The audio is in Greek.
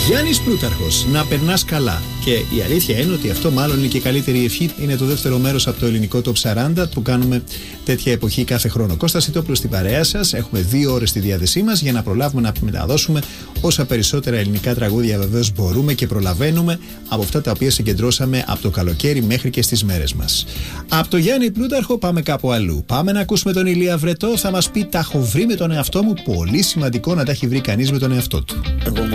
Γιάννης Πλούταρχος, να περνάς καλά. Και η αλήθεια είναι ότι αυτό μάλλον είναι και η καλύτερη ευχή. Είναι το δεύτερο μέρος από το ελληνικό Top 40 που κάνουμε τέτοια εποχή κάθε χρόνο. Κώστας Ιτόπουλος στην παρέα σας. Έχουμε 2 ώρες στη διάθεσή μας για να προλάβουμε να μεταδώσουμε όσα περισσότερα ελληνικά τραγούδια βεβαίως μπορούμε και προλαβαίνουμε από αυτά τα οποία συγκεντρώσαμε από το καλοκαίρι μέχρι και στις μέρες μας. Από το Γιάννη Πλούταρχο πάμε κάπου αλλού. Πάμε να ακούσουμε τον Ηλία Βρετό. Θα μας πει: τα έχω βρει με τον εαυτό μου. Πολύ σημαντικό να τα έχει βρει κανείς με τον εαυτό του.